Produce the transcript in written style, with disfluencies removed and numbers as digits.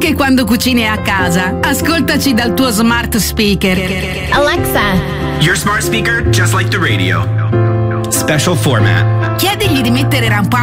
anche quando cucini a casa. Ascoltaci dal tuo smart speaker. Alexa, your smart speaker just like the radio. Special format. Chiedigli di mettere rampante